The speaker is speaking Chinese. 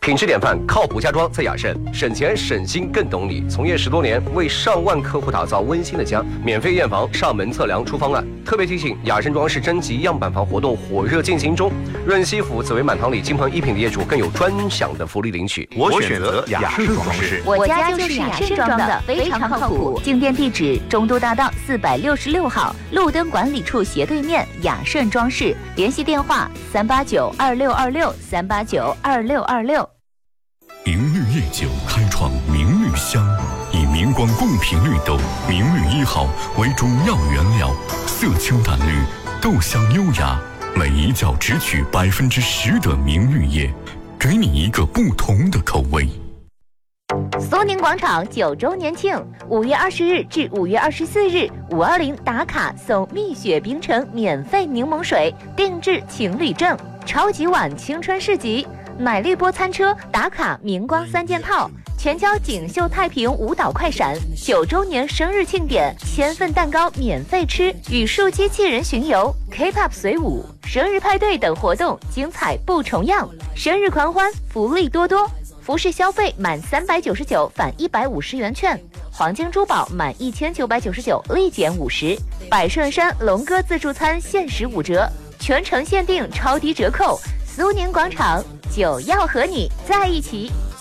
品质典范，靠谱家装在雅盛，省钱省心更懂你。从业10多年，为上万客户打造温馨的家，免费验房、上门测量出方案。特别提醒，雅盛装饰征集样板房活动火热进行中，润西府紫薇满堂里金鹏一品的业主更有专享的福利领取。 我选择雅盛装饰， 我家就是雅盛装的，非常靠谱。进店地址：中都大道466号，路灯管理处斜对面，雅盛装饰。联系电话：3892626，3892626。 明绿夜酒开创明绿香，以明光贡品绿豆明绿1号为主要原料，色清淡绿，豆香优雅，每一窖只取10%的明绿叶，给你一个不同的口味。 苏宁广场9周年庆，5月20日至5月24日，520打卡送蜜雪冰城免费柠檬水，定制情侣证，超级碗青春市集。奶绿波餐车打卡明光3件套，全交锦绣太平舞蹈快闪，9周年生日庆典，1000份蛋糕免费吃，语数机器人巡游 ，K-pop 随舞，生日派对等活动精彩不重样，生日狂欢福利多多，服饰消费满399返150元券，黄金珠宝满1999立减50，百顺山龙哥自助餐限时5折，全程限定超低折扣。苏宁广场，就要和你在一起。